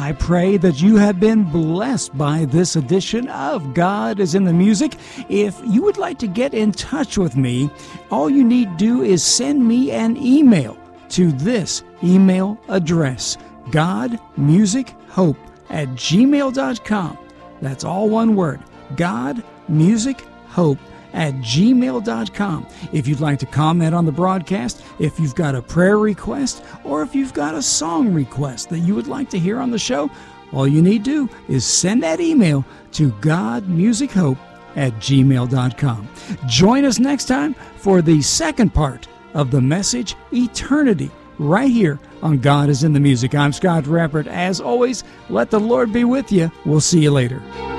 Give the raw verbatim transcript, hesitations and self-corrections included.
I pray that you have been blessed by this edition of God is in the Music. If you would like to get in touch with me, all you need to do is send me an email to this email address, godmusichope at gmail dot com. That's all one word, godmusichope at gmail dot com. If you'd like to comment on the broadcast, if you've got a prayer request, or if you've got a song request that you would like to hear on the show, all you need to do is send that email to godmusichope at gmail dot com. Join us next time for the second part of the message, Eternity, right here on God is in the Music. I'm Scott Rappert. As always, let the Lord be with you. We'll see you later.